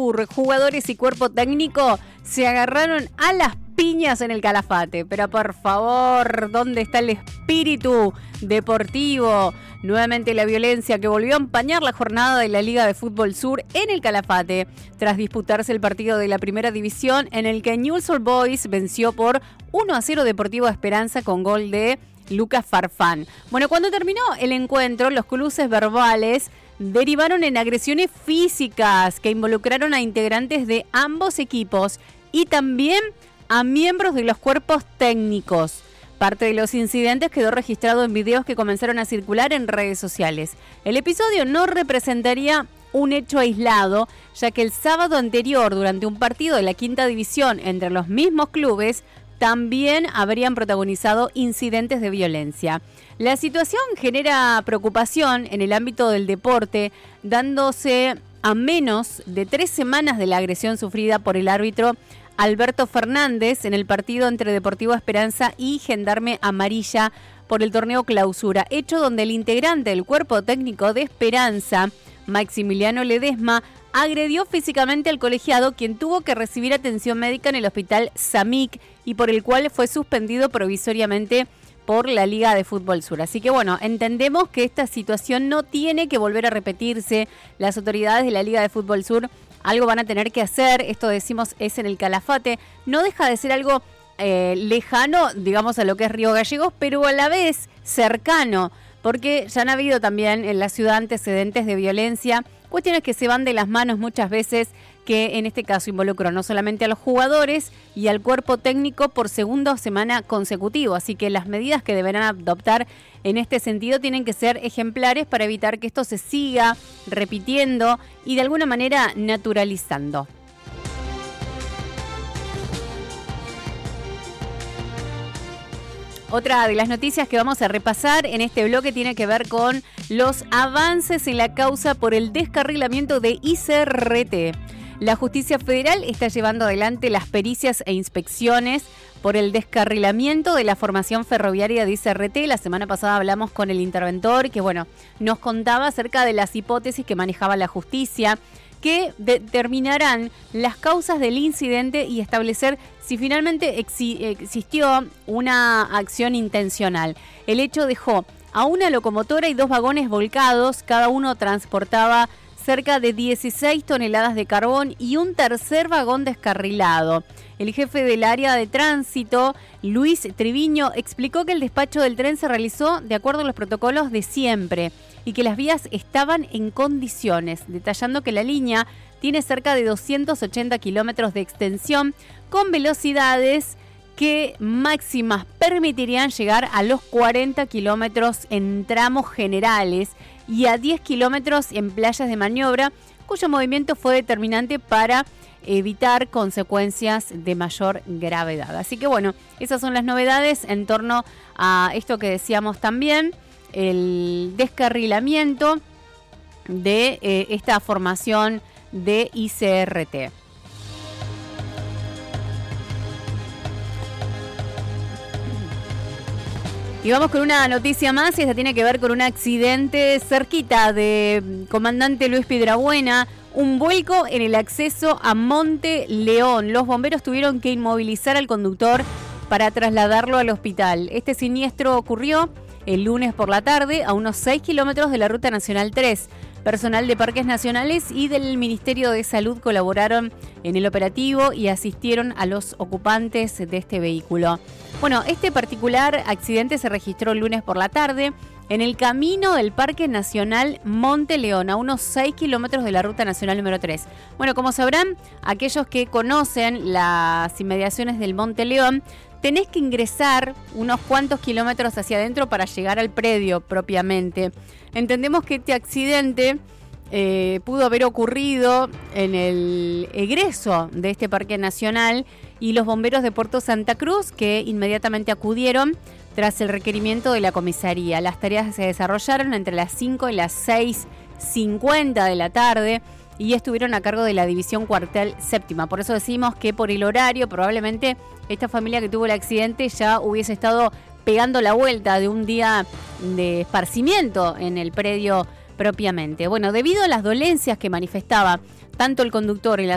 Sur, jugadores y cuerpo técnico se agarraron a las piñas en el Calafate. Pero por favor, ¿dónde está el espíritu deportivo? Nuevamente la violencia que volvió a empañar la jornada de la Liga de Fútbol Sur en el Calafate, tras disputarse el partido de la primera división en el que Newell's Old Boys venció por 1-0 Deportivo Esperanza con gol de Lucas Farfán. Bueno, cuando terminó el encuentro, los cruces verbales derivaron en agresiones físicas que involucraron a integrantes de ambos equipos y también a miembros de los cuerpos técnicos. Parte de los incidentes quedó registrado en videos que comenzaron a circular en redes sociales. El episodio no representaría un hecho aislado, ya que el sábado anterior, durante un partido de la quinta división entre los mismos clubes, también habrían protagonizado incidentes de violencia. La situación genera preocupación en el ámbito del deporte, dándose a menos de 3 semanas de la agresión sufrida por el árbitro Alberto Fernández en el partido entre Deportivo Esperanza y Gendarme Amarilla por el torneo Clausura, hecho donde el integrante del cuerpo técnico de Esperanza, Maximiliano Ledesma, agredió físicamente al colegiado, quien tuvo que recibir atención médica en el hospital Samic y por el cual fue suspendido provisoriamente por la Liga de Fútbol Sur. Así que bueno, entendemos que esta situación no tiene que volver a repetirse. Las autoridades de la Liga de Fútbol Sur algo van a tener que hacer. Esto decimos es en el Calafate. No deja de ser algo lejano, digamos, a lo que es Río Gallegos, pero a la vez cercano, porque ya han habido también en la ciudad antecedentes de violencia, cuestiones que se van de las manos muchas veces, que en este caso involucró no solamente a los jugadores y al cuerpo técnico por segunda semana consecutivo. Así que las medidas que deberán adoptar en este sentido tienen que ser ejemplares para evitar que esto se siga repitiendo y de alguna manera naturalizando. Otra de las noticias que vamos a repasar en este bloque tiene que ver con los avances en la causa por el descarrilamiento de ICRT. La Justicia Federal está llevando adelante las pericias e inspecciones por el descarrilamiento de la formación ferroviaria de ICRT. La semana pasada hablamos con el interventor que, nos contaba acerca de las hipótesis que manejaba la justicia, que determinarán las causas del incidente y establecer si finalmente existió una acción intencional. El hecho dejó a una locomotora y 2 vagones volcados, cada uno transportaba cerca de 16 toneladas de carbón y un tercer vagón descarrilado. El jefe del área de tránsito, Luis Triviño, explicó que el despacho del tren se realizó de acuerdo a los protocolos de siempre y que las vías estaban en condiciones, detallando que la línea tiene cerca de 280 kilómetros de extensión con velocidades que máximas permitirían llegar a los 40 kilómetros en tramos generales y a 10 kilómetros en playas de maniobra, cuyo movimiento fue determinante para evitar consecuencias de mayor gravedad. Así que esas son las novedades en torno a esto que decíamos también, el descarrilamiento de esta formación de ICRT. Y vamos con una noticia más, y esta tiene que ver con un accidente cerquita de Comandante Luis Piedrabuena, un vuelco en el acceso a Monte León. Los bomberos tuvieron que inmovilizar al conductor para trasladarlo al hospital. Este siniestro ocurrió el lunes por la tarde a unos 6 kilómetros de la Ruta Nacional 3. Personal de Parques Nacionales y del Ministerio de Salud colaboraron en el operativo y asistieron a los ocupantes de este vehículo. Este particular accidente se registró el lunes por la tarde en el camino del Parque Nacional Monte León, a unos 6 kilómetros de la Ruta Nacional número 3. Como sabrán, aquellos que conocen las inmediaciones del Monte León, tenés que ingresar unos cuantos kilómetros hacia adentro para llegar al predio propiamente. Entendemos que este accidente pudo haber ocurrido en el egreso de este Parque Nacional y los bomberos de Puerto Santa Cruz, que inmediatamente acudieron tras el requerimiento de la comisaría. Las tareas se desarrollaron entre las 5 y las 6:50 de la tarde y estuvieron a cargo de la División Cuartel Séptima. Por eso decimos que por el horario probablemente esta familia que tuvo el accidente ya hubiese estado pegando la vuelta de un día de esparcimiento en el predio propiamente. Debido a las dolencias que manifestaba tanto el conductor y la